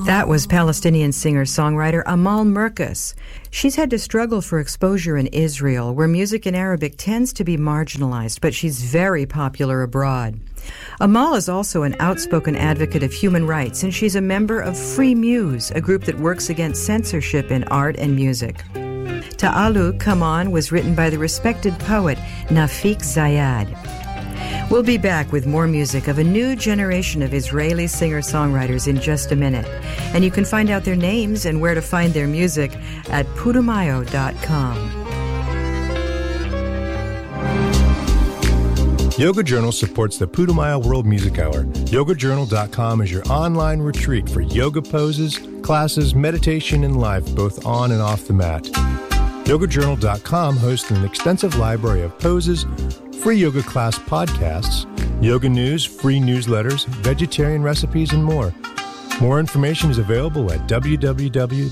That was Palestinian singer-songwriter Amal Merkous. She's had to struggle for exposure in Israel, where music in Arabic tends to be marginalized, but she's very popular abroad. Amal is also an outspoken advocate of human rights, and she's a member of Free Muse, a group that works against censorship in art and music. Ta'alu, Come On, was written by the respected poet Nafik Zayad. We'll be back with more music of a new generation of Israeli singer-songwriters in just a minute. And you can find out their names and where to find their music at putumayo.com. Yoga Journal supports the Putumayo World Music Hour. YogaJournal.com is your online retreat for yoga poses, classes, meditation, and life, both on and off the mat. YogaJournal.com hosts an extensive library of poses, free yoga class podcasts, yoga news, free newsletters, vegetarian recipes, and more. More information is available at www.yogajournal.com.